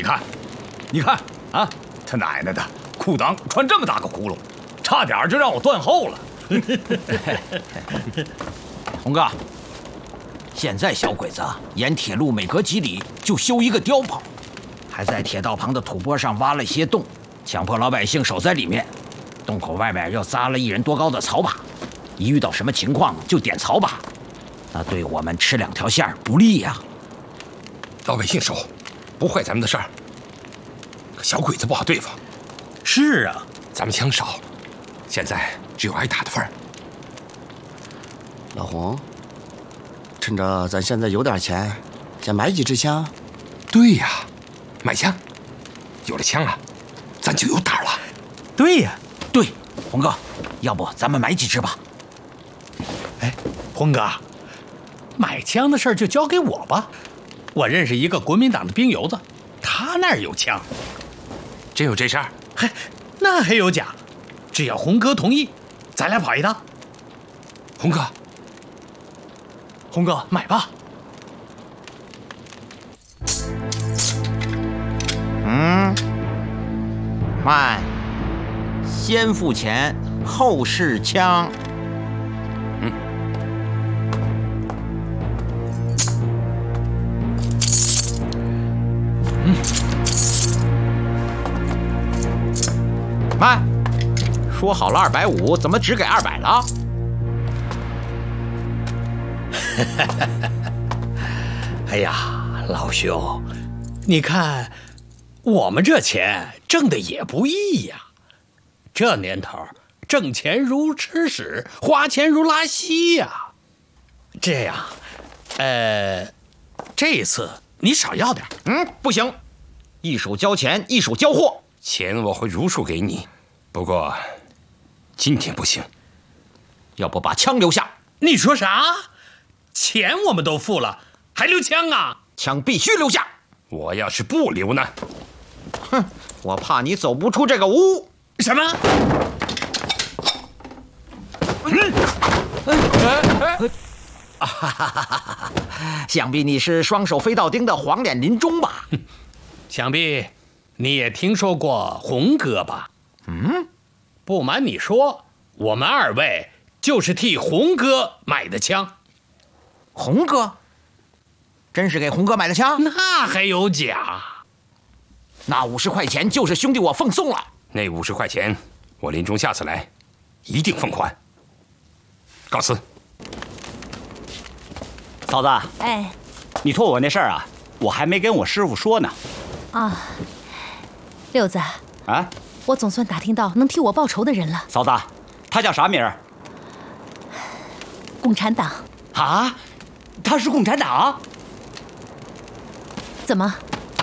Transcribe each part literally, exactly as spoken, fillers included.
看，你看啊，他奶奶的，裤裆穿这么大个窟窿，差点就让我断后了。 红哥，现在小鬼子沿铁路每隔几里就修一个碉堡，还在铁道旁的土坡上挖了一些洞，强迫老百姓守在里面。洞口外面又扎了一人多高的草把，一遇到什么情况就点草把，那对我们吃两条线不利呀。 老百姓守，不坏咱们的事儿。可小鬼子不好对付。 是啊， 咱们枪少，现在只有挨打的份儿。 老洪，趁着咱现在有点钱，先买几支枪。 对呀，买枪，有了枪啊，咱就有胆了。 对呀， 对，洪哥，要不咱们买几支吧？ 哎，洪哥，买枪的事儿就交给我吧。我认识一个国民党的兵油子，他那儿有枪。 真有这事儿？ 嘿，那还有假？只要洪哥同意，咱俩跑一趟。 洪哥， 洪哥，买吧。 嗯，卖，先付钱后试枪。 嗯。 嗯。卖，说好了二百五，怎么只给二百了？ 哎呀，老兄，你看，我们这钱挣的也不易呀。这年头，挣钱如吃屎，花钱如拉稀呀。这样，呃，这次你少要点。 嗯，不行，一手交钱，一手交货。 钱我会如数给你，不过今天不行。 要不把枪留下？ 你说啥？钱我们都付了，还留枪啊？ 枪必须留下。 我要是不留呢？ 哼，我怕你走不出这个屋。 什么？ 啊哈哈哈！想必你是双手飞到钉的黄脸林中吧？ 想必你也听说过洪哥吧？ 嗯， 不瞒你说，我们二位就是替洪哥买的枪。 洪哥？真是给洪哥买的枪？ 那还有假？ 那五十块钱就是兄弟我奉送了。 那五十块钱，我林中下次来一定奉还。告辞。 嫂子， 哎， 你托我那事儿啊，我还没跟我师傅说呢。 啊，六子啊， 我总算打听到能替我报仇的人了。 嫂子，他叫啥名儿？ 共产党。 啊，他是共产党？ 怎么？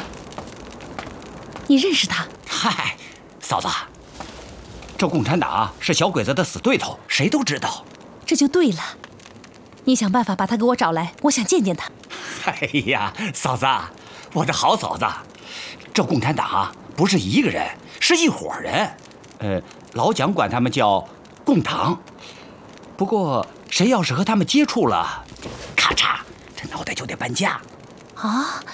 你认识他？ 嗨，嫂子，这共产党是小鬼子的死对头，谁都知道。 这就对了。你想办法把他给我找来，我想见见他。 哎呀，嫂子，我的好嫂子，这共产党不是一个人，是一伙人。呃，老蒋管他们叫共党。不过谁要是和他们接触了，咔嚓，这脑袋就得搬家。 啊！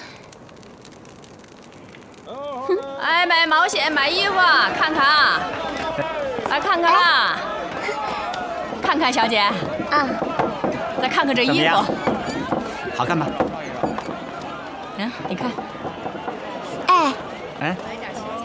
哎，买毛线，买衣服，看看啊，来看看啦，看看小姐啊， 再看看这衣服， 好看吗？ 嗯，你看，